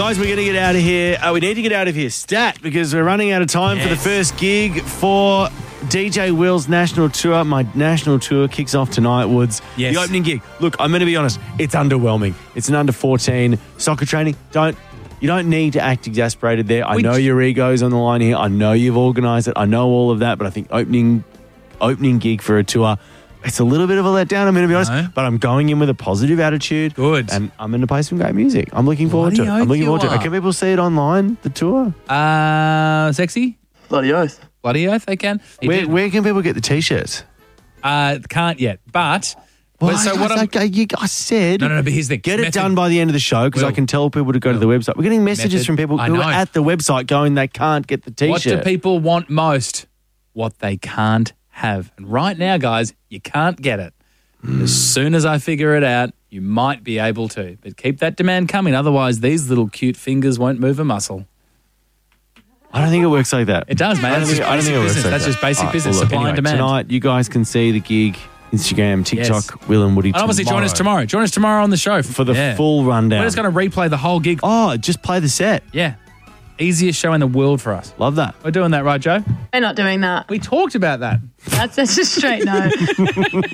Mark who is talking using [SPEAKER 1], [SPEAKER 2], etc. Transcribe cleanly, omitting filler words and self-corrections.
[SPEAKER 1] Guys, we're going to get out of here. We need to get out of here stat because we're running out of time for the first gig for DJ Will's national tour. My national tour kicks off tonight, Woods.
[SPEAKER 2] Yes.
[SPEAKER 1] The opening gig. Look, I'm going to be honest. It's underwhelming. It's an under 14 soccer training. You don't need to act exasperated there. I know your ego's on the line here. I know you've organised it. I know all of that. But I think opening gig for a tour, it's a little bit of a letdown, I'm going to be honest. But I'm going in with a positive attitude.
[SPEAKER 2] Good.
[SPEAKER 1] And I'm going to play some great music. I'm looking forward to it. I'm looking forward to it. Can people see it online, the tour?
[SPEAKER 2] Sexy?
[SPEAKER 3] Bloody oath.
[SPEAKER 2] Bloody oath, they can.
[SPEAKER 1] Where can people get the T-shirts?
[SPEAKER 2] Can't yet, but...
[SPEAKER 1] Well,
[SPEAKER 2] so
[SPEAKER 1] I said...
[SPEAKER 2] No, but here's the...
[SPEAKER 1] Get it done by the end of the show because I can tell people to go to the website. We're getting messages from people who are at the website going they can't get the T-shirt.
[SPEAKER 2] What do people want most? What they can't have. And right now, guys, you can't get it. As soon as I figure it out, you might be able to. But keep that demand coming. Otherwise, these little cute fingers won't move a muscle.
[SPEAKER 1] I don't think it works like that.
[SPEAKER 2] It does, man.
[SPEAKER 1] I don't think it works like that.
[SPEAKER 2] That's just basic business, supply and demand.
[SPEAKER 1] Tonight, you guys can see the gig, Instagram, TikTok, Will and Woody
[SPEAKER 2] and obviously join us tomorrow. Join us tomorrow on the show.
[SPEAKER 1] For the full rundown.
[SPEAKER 2] We're just going to replay the whole gig.
[SPEAKER 1] Oh, just play the set.
[SPEAKER 2] Yeah. Easiest show in the world for us.
[SPEAKER 1] Love that.
[SPEAKER 2] We're doing that, right, Joe?
[SPEAKER 4] We're not doing that.
[SPEAKER 2] We talked about that.
[SPEAKER 4] That's a straight no.